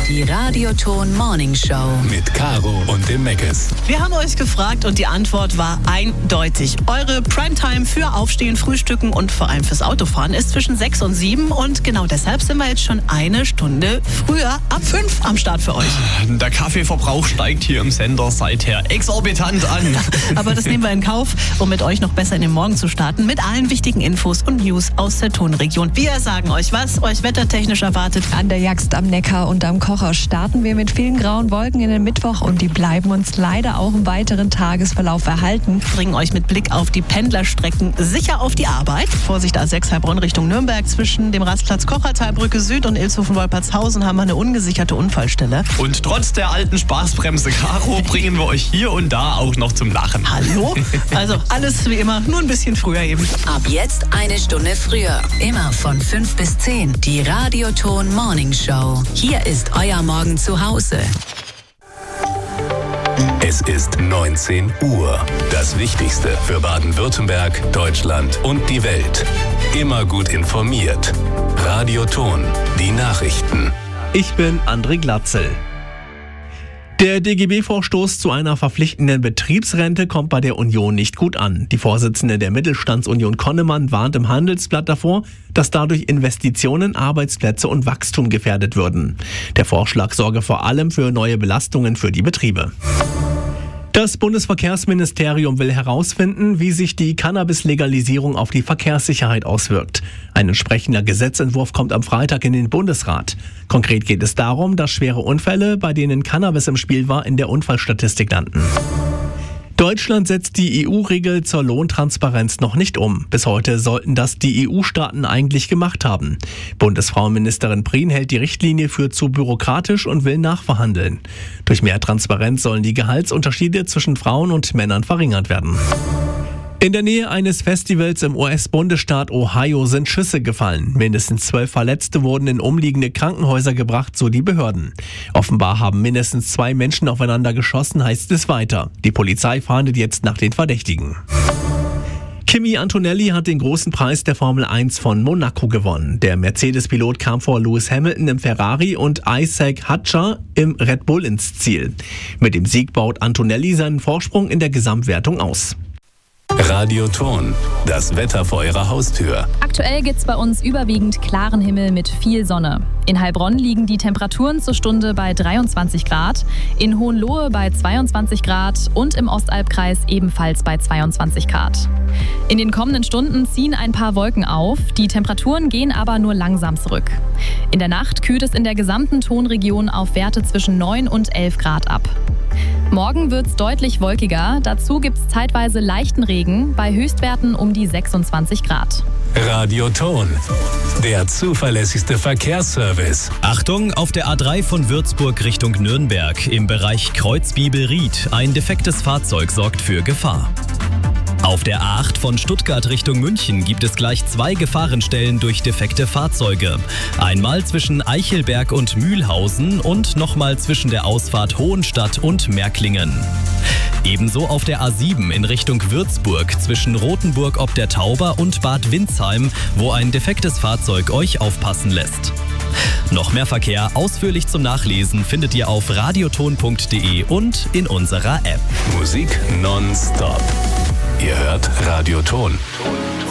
Die Radioton Morning Show. Mit Caro und dem Meckes. Wir haben euch gefragt und die Antwort war eindeutig. Eure Primetime für Aufstehen, Frühstücken und vor allem fürs Autofahren ist zwischen 6 und 7. Und genau deshalb sind wir jetzt schon eine Stunde früher, ab 5 am Start für euch. Der Kaffeeverbrauch steigt hier im Sender seither exorbitant an. Aber das nehmen wir in Kauf, um mit euch noch besser in den Morgen zu starten. Mit allen wichtigen Infos und News aus der Tonregion. Wir sagen euch, was euch wettertechnisch erwartet. An der Jagst am Neckar und am Kocher starten wir mit vielen grauen Wolken in den Mittwoch und die bleiben uns leider auch im weiteren Tagesverlauf erhalten. Bringen euch mit Blick auf die Pendlerstrecken sicher auf die Arbeit. Vorsicht A6 Heilbronn Richtung Nürnberg. Zwischen dem Rastplatz Kochertalbrücke Süd und Ilshofen-Wolpertshausen haben wir eine ungesicherte Unfallstelle. Und trotz der alten Spaßbremse, Caro, bringen wir euch hier und da auch noch zum Lachen. Hallo? Also alles wie immer, nur ein bisschen früher eben. Ab jetzt eine Stunde früher. Immer von 5 bis 10. Die Radioton Morning Show. Hier ist euer Morgen zu Hause. Es ist 19 Uhr. Das Wichtigste für Baden-Württemberg, Deutschland und die Welt. Immer gut informiert. Radioton, die Nachrichten. Ich bin André Glatzel. Der DGB-Vorstoß zu einer verpflichtenden Betriebsrente kommt bei der Union nicht gut an. Die Vorsitzende der Mittelstandsunion Konnemann warnt im Handelsblatt davor, dass dadurch Investitionen, Arbeitsplätze und Wachstum gefährdet würden. Der Vorschlag sorge vor allem für neue Belastungen für die Betriebe. Das Bundesverkehrsministerium will herausfinden, wie sich die Cannabis-Legalisierung auf die Verkehrssicherheit auswirkt. Ein entsprechender Gesetzentwurf kommt am Freitag in den Bundesrat. Konkret geht es darum, dass schwere Unfälle, bei denen Cannabis im Spiel war, in der Unfallstatistik landen. Deutschland setzt die EU-Regel zur Lohntransparenz noch nicht um. Bis heute sollten das die EU-Staaten eigentlich gemacht haben. Bundesfrauenministerin Prien hält die Richtlinie für zu bürokratisch und will nachverhandeln. Durch mehr Transparenz sollen die Gehaltsunterschiede zwischen Frauen und Männern verringert werden. In der Nähe eines Festivals im US-Bundesstaat Ohio sind Schüsse gefallen. Mindestens 12 Verletzte wurden in umliegende Krankenhäuser gebracht, so die Behörden. Offenbar haben mindestens 2 Menschen aufeinander geschossen, heißt es weiter. Die Polizei fahndet jetzt nach den Verdächtigen. Kimi Antonelli hat den großen Preis der Formel 1 von Monaco gewonnen. Der Mercedes-Pilot kam vor Lewis Hamilton im Ferrari und Isaac Hadjar im Red Bull ins Ziel. Mit dem Sieg baut Antonelli seinen Vorsprung in der Gesamtwertung aus. Radioton, das Wetter vor Ihrer Haustür. Aktuell gibt's bei uns überwiegend klaren Himmel mit viel Sonne. In Heilbronn liegen die Temperaturen zur Stunde bei 23 Grad, in Hohenlohe bei 22 Grad und im Ostalbkreis ebenfalls bei 22 Grad. In den kommenden Stunden ziehen ein paar Wolken auf, die Temperaturen gehen aber nur langsam zurück. In der Nacht kühlt es in der gesamten Tonregion auf Werte zwischen 9 und 11 Grad ab. Morgen wird's deutlich wolkiger, dazu gibt's zeitweise leichten Regen bei Höchstwerten um die 26 Grad. Radioton, der zuverlässigste Verkehrsservice. Achtung, auf der A3 von Würzburg Richtung Nürnberg im Bereich Kreuzbiebel-Ried. Ein defektes Fahrzeug sorgt für Gefahr. Auf der A8 von Stuttgart Richtung München gibt es gleich 2 Gefahrenstellen durch defekte Fahrzeuge. Einmal zwischen Eichelberg und Mühlhausen und nochmal zwischen der Ausfahrt Hohenstadt und Märklingen. Ebenso auf der A7 in Richtung Würzburg zwischen Rothenburg ob der Tauber und Bad Windsheim, wo ein defektes Fahrzeug euch aufpassen lässt. Noch mehr Verkehr ausführlich zum Nachlesen findet ihr auf radioton.de und in unserer App. Musik nonstop. Ihr hört Radioton.